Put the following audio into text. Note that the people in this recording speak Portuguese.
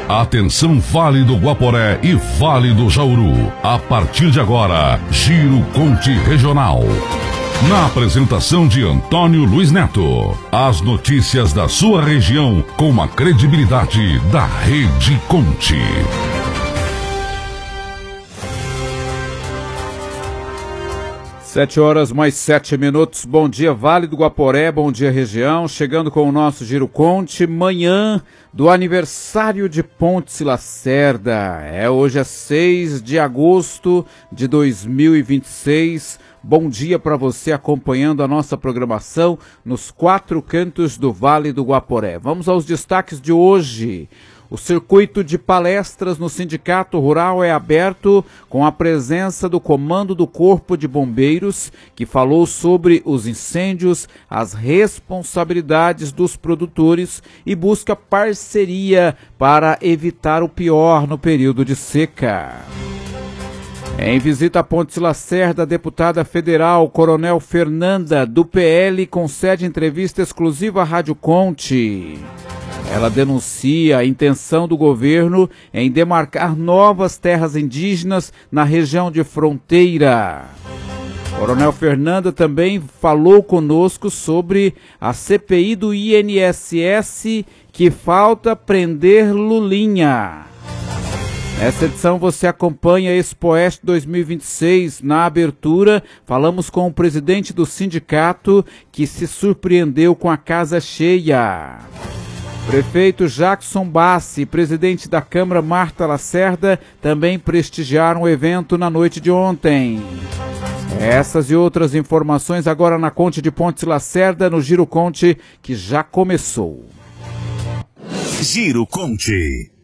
Atenção, Vale do Guaporé e Vale do Jauru. A partir de agora, Giro Conte Regional. Na apresentação de Antônio Luiz Neto, as notícias da sua região com a credibilidade da Rede Conte. 7h mais 7. Bom dia, Vale do Guaporé, bom dia, região. Chegando com o nosso Giro Conte, manhã do aniversário de Pontes Lacerda. Hoje é 6 de agosto de 2026. Bom dia para você acompanhando a nossa programação nos 4 cantos do Vale do Guaporé. Vamos aos destaques de hoje. O circuito de palestras no Sindicato Rural é aberto com a presença do comando do Corpo de Bombeiros, que falou sobre os incêndios, as responsabilidades dos produtores e busca parceria para evitar o pior no período de seca. Em visita a Pontes Lacerda, a deputada federal Coronel Fernanda, do PL, concede entrevista exclusiva à Rádio Conte. Ela denuncia a intenção do governo em demarcar novas terras indígenas na região de fronteira. Coronel Fernanda também falou conosco sobre a CPI do INSS, que falta prender Lulinha. Nessa edição você acompanha a Expoeste 2026. Na abertura, falamos com o presidente do sindicato, que se surpreendeu com a casa cheia. Prefeito Jackson Bassi e presidente da Câmara Marta Lacerda também prestigiaram o evento na noite de ontem. Essas e outras informações agora na Conte de Pontes Lacerda, no Giro Conte, que já começou. Giro Conte.